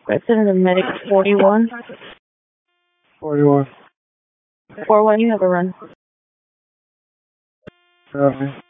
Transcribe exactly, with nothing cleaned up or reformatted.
Representative Medic forty-one. forty-one. four one, you have a run. Copy.